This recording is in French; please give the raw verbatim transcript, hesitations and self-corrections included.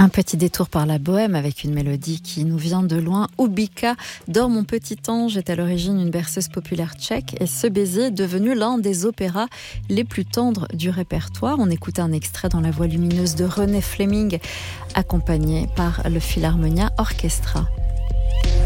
Un petit détour par la Bohème avec une mélodie qui nous vient de loin. Ubika, Dors mon petit ange est à l'origine une berceuse populaire tchèque et ce baiser est devenu l'un des opéras les plus tendres du répertoire. On écoute un extrait dans la voix lumineuse de René Fleming accompagné par le Philharmonia Orchestra.